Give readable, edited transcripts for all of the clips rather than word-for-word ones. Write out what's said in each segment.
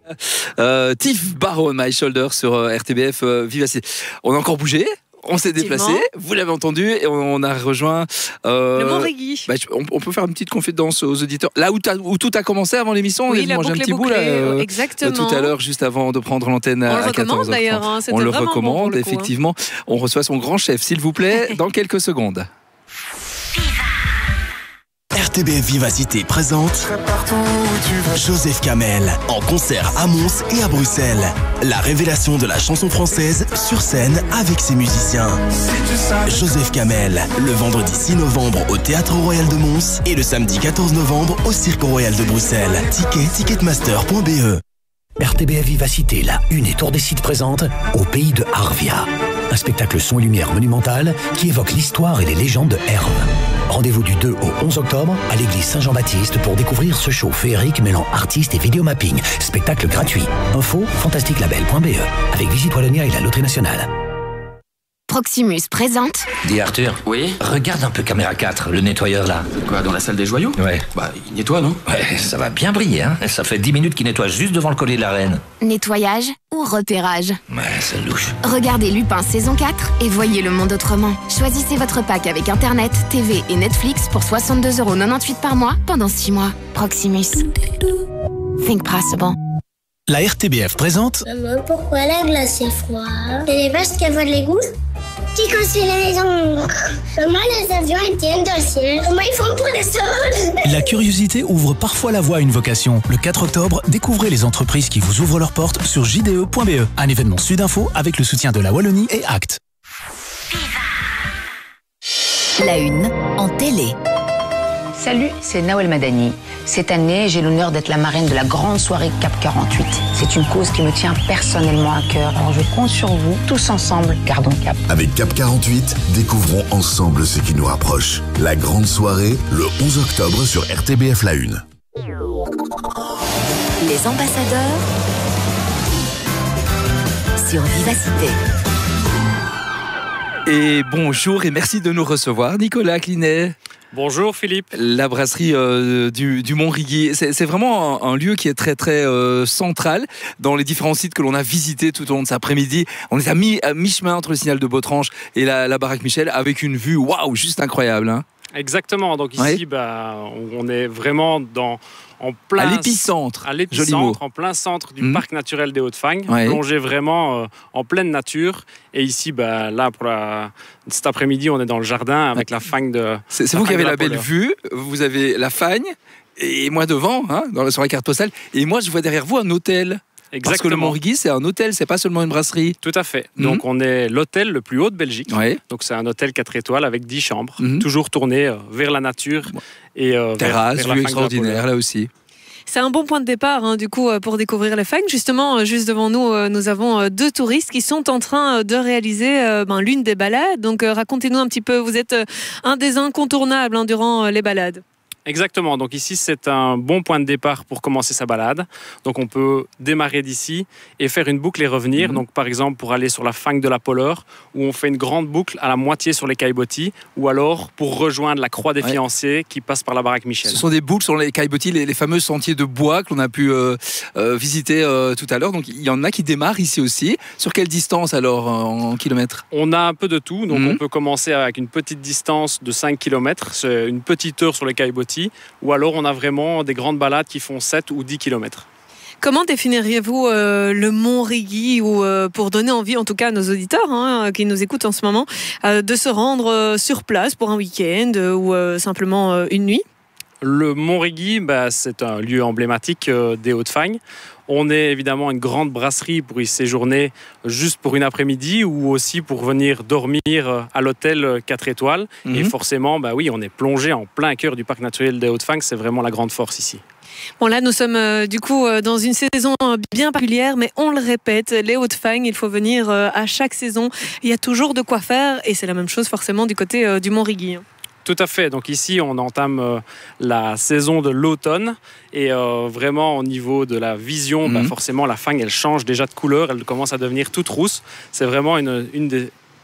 Tiff Barrow, My Shoulder sur RTBF Vivacité. On a encore bougé. On s'est déplacé, vous l'avez entendu, et on a rejoint le Montrigui. On peut faire une petite confidence aux auditeurs. Là où tout a commencé avant l'émission, oui, on a mangé un petit bout là, exactement. Tout à l'heure, juste avant de prendre l'antenne à 14h30. D'ailleurs, hein, on le recommande, bon effectivement. On reçoit son grand chef, s'il vous plaît, dans quelques secondes. RTBF Vivacité présente Joseph Kamel en concert à Mons et à Bruxelles. La révélation de la chanson française sur scène avec ses musiciens. Joseph Kamel, le vendredi 6 novembre au Théâtre Royal de Mons et le samedi 14 novembre au Cirque Royal de Bruxelles. Ticketmaster.be. RTBF Vivacité, la Une et Tour des Sites présente Au pays de Arvia. Un spectacle son et lumière monumental qui évoque l'histoire et les légendes de Herve. Rendez-vous du 2 au 11 octobre à l'église Saint-Jean-Baptiste pour découvrir ce show féerique mêlant artistes et vidéomapping. Spectacle gratuit. Info fantasticlabel.be avec Visite Wallonia et la Loterie Nationale. Proximus présente. Dis Arthur. Oui. Regarde un peu caméra 4, le nettoyeur là. Quoi, dans la salle des joyaux? Ouais. Bah, il nettoie, non? Ouais, ça va bien briller, hein. Ça fait 10 minutes qu'il nettoie juste devant le collier de la reine. Nettoyage ou repérage? Ouais, c'est louche. Regardez Lupin saison 4 et voyez le monde autrement. Choisissez votre pack avec Internet, TV et Netflix pour 62,98€ par mois pendant 6 mois. Proximus. Think possible. La RTBF présente Maman, pourquoi la glace est froide? C'est les vaches qui avouent de l'égout? Qui construit les maisons? Comment les avions ils tiennent dans le ciel? Comment ils font pour les sols? La curiosité ouvre parfois la voie à une vocation. Le 4 octobre, découvrez les entreprises qui vous ouvrent leurs portes sur jde.be. Un événement Sudinfo avec le soutien de la Wallonie et Act. La Une en télé. Salut, c'est Nawel Madani. Cette année, j'ai l'honneur d'être la marraine de la grande soirée CAP 48. C'est une cause qui me tient personnellement à cœur. Alors je compte sur vous, tous ensemble, gardons cap. Avec CAP 48, découvrons ensemble ce qui nous rapproche. La grande soirée, le 11 octobre sur RTBF La Une. Les ambassadeurs sur Vivacité. Et bonjour et merci de nous recevoir, Nicolas Clinet. Bonjour Philippe. La brasserie du Montrigui, c'est vraiment un lieu qui est très très central dans les différents sites que l'on a visités tout au long de cet après-midi. On est à mi-chemin entre le signal de Botrange et la baraque Michel avec une vue waouh, juste incroyable. Hein. Exactement, donc ici on est vraiment en plein, à l'épicentre, en plein centre du parc naturel des Hauts-de-Fagne, plongé vraiment en pleine nature. Et ici, là, cet après-midi, on est dans le jardin avec la fagne de... C'est vous qui avez la belle vue, vous avez la fagne, et moi devant, sur la carte postale, et moi je vois derrière vous un hôtel. Exactement. Parce que le Montrigui, c'est un hôtel, c'est pas seulement une brasserie. Tout à fait. Donc on est l'hôtel le plus haut de Belgique. Donc c'est un hôtel 4 étoiles avec 10 chambres, toujours tourné vers la nature. Et terrasse, vers vue extraordinaire là aussi. C'est un bon point de départ du coup pour découvrir les fagnes. Justement, juste devant nous, nous avons 2 touristes qui sont en train de réaliser l'une des balades. Donc racontez-nous un petit peu, vous êtes un des incontournables durant les balades. Exactement, donc ici c'est un bon point de départ pour commencer sa balade. Donc on peut démarrer d'ici et faire une boucle et revenir. Donc par exemple pour aller sur la fagne de la Poleur, où on fait une grande boucle à la moitié sur les Caillebotis, ou alors pour rejoindre la Croix des Fiancés qui passe par la baraque Michel. Ce sont des boucles sur les Caillebotis, les fameux sentiers de bois que l'on a pu visiter tout à l'heure. Donc il y en a qui démarrent ici aussi. Sur quelle distance alors en kilomètres? On a un peu de tout, donc on peut commencer avec une petite distance de 5 km, c'est une petite heure sur les Caillebotis. Ou alors on a vraiment des grandes balades qui font 7 ou 10 km. Comment définiriez-vous le Montrigui, ou pour donner envie en tout cas à nos auditeurs qui nous écoutent en ce moment de se rendre sur place pour un week-end ou simplement une nuit? Le Montrigui, c'est un lieu emblématique des Hauts-de-Fagne. On est évidemment une grande brasserie pour y séjourner juste pour une après-midi ou aussi pour venir dormir à l'hôtel 4 étoiles. Et forcément, on est plongé en plein cœur du parc naturel des Hauts-de-Fagne. C'est vraiment la grande force ici. Bon, là, nous sommes du coup dans une saison bien particulière, mais on le répète, les Hauts-de-Fagne, il faut venir à chaque saison. Il y a toujours de quoi faire et c'est la même chose forcément du côté du Montrigui. Tout à fait. Donc ici, on entame la saison de l'automne et vraiment au niveau de la vision, forcément la fagne, elle change déjà de couleur, elle commence à devenir toute rousse. C'est vraiment une des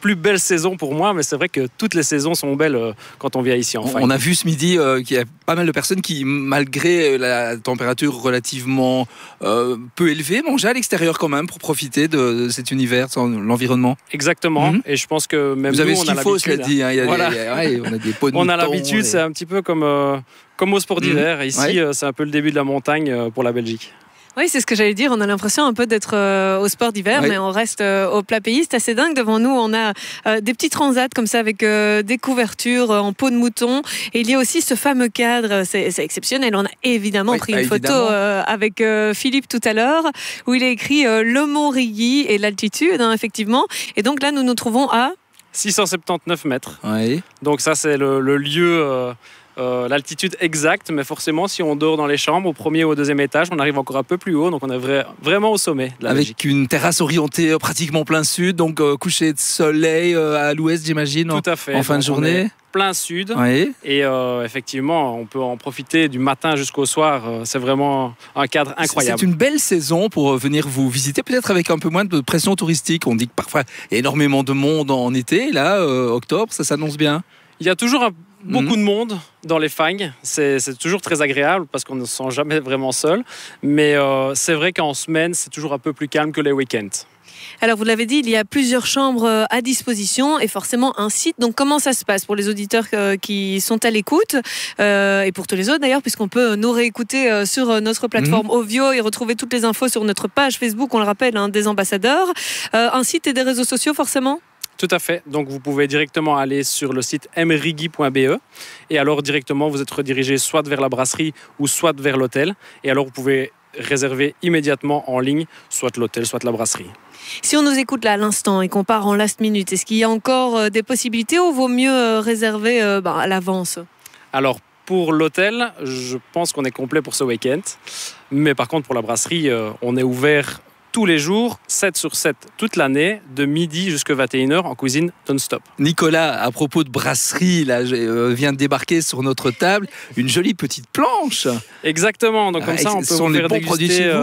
plus belle saison pour moi, mais c'est vrai que toutes les saisons sont belles quand on vient ici en Fagne. On a vu ce midi qu'il y a pas mal de personnes qui, malgré la température relativement peu élevée, mangeaient à l'extérieur quand même pour profiter de cet univers, de l'environnement. Exactement, et je pense que même vous avez nous, ce qu'il faut, cela dit. Hein. On a des pots de on a mouton, l'habitude, c'est un petit peu comme au sport d'hiver. Ici, c'est un peu le début de la montagne pour la Belgique. Oui, c'est ce que j'allais dire. On a l'impression un peu d'être au sport d'hiver, mais on reste au plat pays. C'est assez dingue. Devant nous, on a des petits transats comme ça avec des couvertures en peau de mouton. Et il y a aussi ce fameux cadre. C'est exceptionnel. On a évidemment pris une photo avec Philippe tout à l'heure où il a écrit le Mont Rigui et l'altitude, hein, effectivement. Et donc là, nous nous trouvons à 679 mètres. Donc ça, c'est le lieu... l'altitude exacte, mais forcément si on dort dans les chambres au premier ou au deuxième étage, on arrive encore un peu plus haut, donc on est vraiment au sommet de la Belgique. Avec une terrasse orientée pratiquement plein sud, donc coucher de soleil à l'ouest, j'imagine. Tout à fait. En fin de journée, plein sud, et effectivement on peut en profiter du matin jusqu'au soir. C'est vraiment un cadre incroyable. C'est une belle saison pour venir vous visiter, peut-être avec un peu moins de pression touristique. On dit que parfois il y a énormément de monde en été, là octobre, ça s'annonce bien. Il y a toujours beaucoup de monde dans les fagnes, c'est toujours très agréable parce qu'on ne se sent jamais vraiment seul, mais c'est vrai qu'en semaine c'est toujours un peu plus calme que les week-ends. Alors vous l'avez dit, il y a plusieurs chambres à disposition et forcément un site. Donc comment ça se passe pour les auditeurs qui sont à l'écoute et pour tous les autres d'ailleurs, puisqu'on peut nous réécouter sur notre plateforme Ovio et retrouver toutes les infos sur notre page Facebook, on le rappelle, hein, des ambassadeurs. Un site et des réseaux sociaux forcément ? Tout à fait. Donc vous pouvez directement aller sur le site mrigui.be et alors directement vous êtes redirigé soit vers la brasserie ou soit vers l'hôtel. Et alors vous pouvez réserver immédiatement en ligne soit l'hôtel, soit la brasserie. Si on nous écoute là à l'instant et qu'on part en last minute, est-ce qu'il y a encore des possibilités ou vaut mieux réserver à l'avance ? Alors pour l'hôtel, je pense qu'on est complet pour ce week-end. Mais par contre pour la brasserie, on est ouvert tous les jours, 7 sur 7, toute l'année, de midi jusqu'à 21h en cuisine non-stop. Nicolas, à propos de brasserie, là, vient de débarquer sur notre table une jolie petite planche. Exactement, donc comme ça on peut vous faire déguster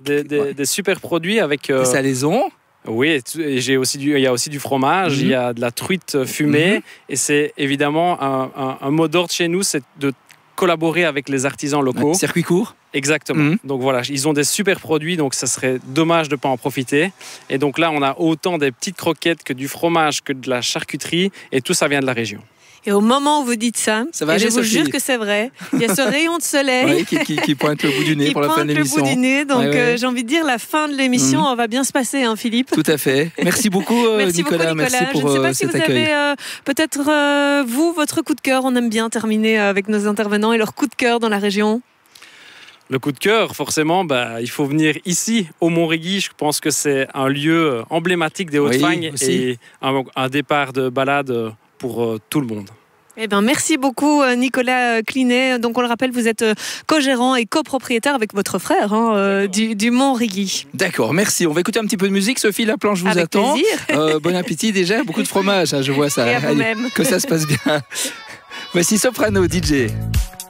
des super produits avec... Des salaisons. Oui, il y a aussi du fromage, il y a de la truite fumée, et c'est évidemment un mot d'ordre chez nous, c'est de collaborer avec les artisans locaux. Circuit court. Exactement. Donc voilà, ils ont des super produits, donc ça serait dommage de ne pas en profiter. Et donc là, on a autant des petites croquettes que du fromage, que de la charcuterie, et tout ça vient de la région. Et au moment où vous dites ça, et je vous jure que c'est vrai, il y a ce rayon de soleil qui pointe le bout du nez pour la fin de l'émission. Qui pointe le bout du nez, donc j'ai envie de dire la fin de l'émission va bien se passer, hein, Philippe. Tout à fait. Merci beaucoup, Nicolas. Merci pour je ne sais pas si cet accueil. Vous avez peut-être, vous, votre coup de cœur. On aime bien terminer avec nos intervenants et leur coup de cœur dans la région. Le coup de cœur, forcément, il faut venir ici, au Mont Rigui. Je pense que c'est un lieu emblématique des Hauts-de-Fagne et un départ de balade pour tout le monde. Eh ben, merci beaucoup Nicolas Clinet. Donc on le rappelle, vous êtes co-gérant et copropriétaire avec votre frère du Mont Rigui. D'accord, merci. On va écouter un petit peu de musique. Sophie, la planche vous avec attend. Plaisir. Bon appétit déjà, beaucoup de fromage, hein, je vois ça. Et à vous-même. Que ça se passe bien. Voici Soprano, DJ.